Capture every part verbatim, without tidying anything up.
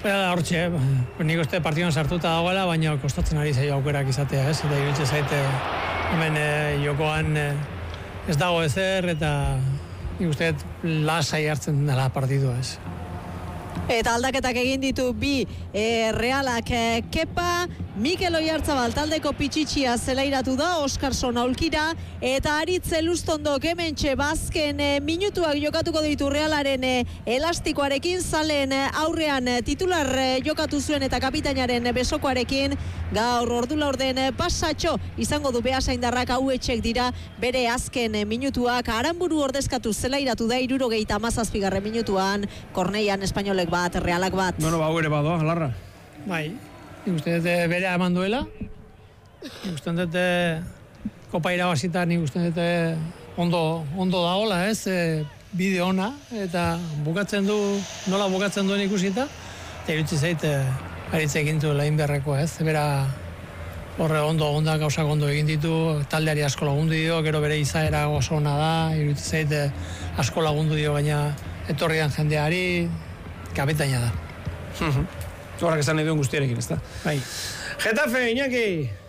Bera da hortxe, nik uste partidon sartuta dagoela, baina kostatzen ari zaio aukerak izatea, ez? Eta iruditzen zaite hemen e, jokoan e, ez dago ezer, eta nik uste lasai hartzen dela partidua, ez? Eta aldaketak egin ditu bi e, Realak e, Kepa, Mikel Oyarzabal taldeko pitxitxia zelairatu da, Oskarson aulkira, eta Aritz Elustondo kementxe bazken e, minutuak jokatuko ditu Realaren e, elastikoarekin, zalen e, aurrean e, titular e, jokatu zuen eta kapitainaren e, besokoarekin, gaur ordu laurden e, pasatxo izango du Beasaindarrak, hau etxek dira bere azken e, minutuak, Aranburu ordezkatu zelairatu da hirurogeita hamazazpigarren minutuan, Korneian espainolek bat, Realak bat. Bueno, ba, ere badoa, Larra. Bai, nik uste dute bere eman duela, nik uste dute kopa irabazita, nik uste dute ondo, ondo dagoela, ez, e, bide ona, eta bukatzen du, nola bukatzen duen ikusita, eta irutzi zaite aritze egin du lain beharreko, ez, bera horre ondo, ondak gauzak ondo egin ditu, taldeari asko lagundu dio, gero bere izaera oso ona da, irutzi zaite asko lagundu dio, baina etorrian jendeari, kapitaina da. Horrak esan nahi duen guztiarekin, ez da? Bai. Getafe, Iñaki!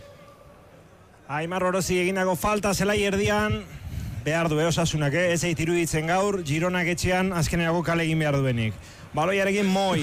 Aimar Orozi egindako falta zelai erdian, behar du, eh, Osasunak, eh? Ez eit iruditzen gaur, Gironak etxean azkenerako kale egin behar duenik. Baloiarekin moi.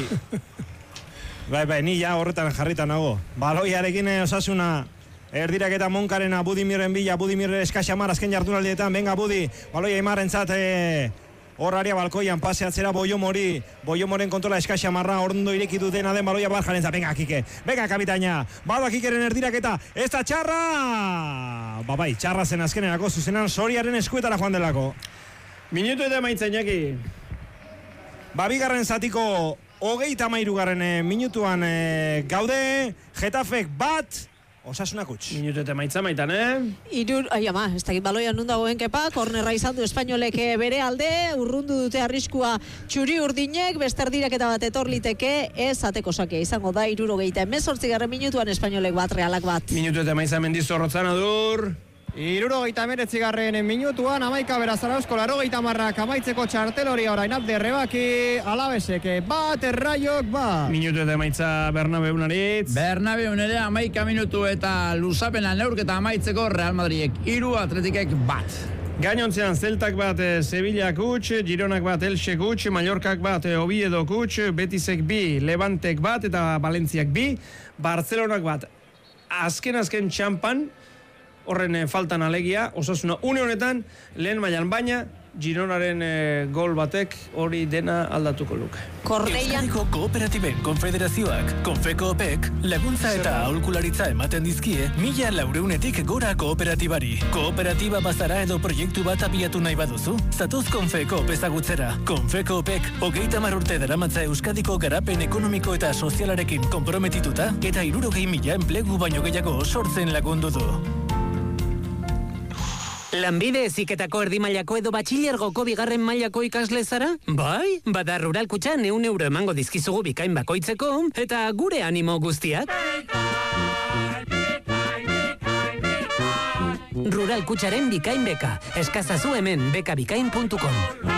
bai, bai, ni ja horretan jarritan nago. Baloiarekin eh, Osasuna, erdirak eta Monkarena, Budimirren bila, Budimir eskaxamar azken jardunaldietan, venga Budi, baloia Aimarrentzat, eh, Horraria balkoian paseatzera Boiomori, Boiomoren kontrola eskaxamarra, ondo ireki dutena den baloia Barjarentza. Venga, Kike, venga, kapitaina, bada Kikeren erdiraketa, ez da txarra! Ba bai, txarra zen azkenerako, zuzenan Soriaren eskuetara joan delako. Minutu eta maitza, Iñaki. Ba, bigarren zatiko hogeita hamairugarren e, minutuan e, gaude, Getafek bat, Osasunak utz. Minutu eta maitza maitan, eh? Irur, ai ama, ez dakit baloian nun dagoen Kepa, kornerra izan du espainolek bere alde, urrundu dute arriskua txuri urdinek, besterdirak eta bat etorliteke, ez ateko sakia izango da, irurogeita emezortzigarren minutuan espainolek bat, Realak bat. Minutu eta maitza Mendizorrotzan adur. Irurogeita emeretzigarren minutuan, amaika beraz Zarauzko larogeita marrak amaitzeko txartelori orain Abde Rebaki, Alabesek bat, Erraiok bat. Minutu eta maitza Bernabeun aritz. Bernabeun ere amaika minutu eta luzapena neurketa amaitzeko Real Madridek hiru, Atletikek bat. Gainontzean Zeltak bat, Sevillak huts, Gironak bat, Elxek huts, Mallorcak bat, Oviedo huts, Betisek bi, Levantek bat eta Valentziak bi, Barcelonak bat. Azken-azken txampan, horren e, faltan alegia, Osasuna une honetan, lehen mailan, baina Gironaren e, gol batek hori dena aldatuko luke. Korneian Euskadiko Kooperatiben Konfederazioak, Konfekoopek, laguntza eta aholkularitza ematen dizkie mila laureunetik gora kooperatibari. Kooperatiba bazara edo proiektu bat abiatu nahi baduzu, zatoz Konfekoop ezagutzera. Konfekoopek hogeita hamar urte daramatza Euskadiko garapen ekonomiko eta sozialarekin konprometituta eta hirurogei mila enplegu baino gehiago sortzen lagundu du. Lanbide heziketako erdi mailako edo batxilergoko bigarren mailako ikasle zara? Bai, bada Rural Kutxan ehun euro emango dizkizugu bikain bakoitzeko eta gure animo guztiak. Rural Kutxaren bikain beka. Eskazazu hemen bekabikain puntu com.